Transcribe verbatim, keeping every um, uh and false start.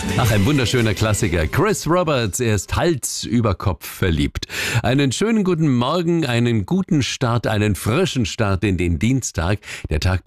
Ach, ein wunderschöner Klassiker. Chris Roberts, er ist Hals über Kopf verliebt. Einen schönen guten Morgen, einen guten Start, einen frischen Start in den Dienstag. Der Tag